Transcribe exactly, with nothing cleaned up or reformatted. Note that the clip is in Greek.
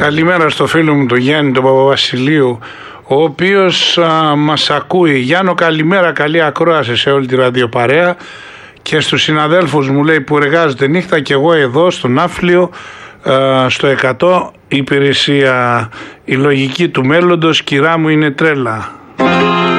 Καλημέρα στο φίλο μου τον Γιάννη τον Παπαβασιλείου, ο οποίος α, μας ακούει. Γιάννο, καλημέρα, καλή ακρόαση σε όλη τη ραδιοπαρέα και στους συναδέλφους μου, λέει, που εργάζεται νύχτα, και εγώ εδώ στο Ναύλιο α, στο εκατό, υπηρεσία. Η λογική του μέλλοντος, κυρά μου, είναι τρέλα.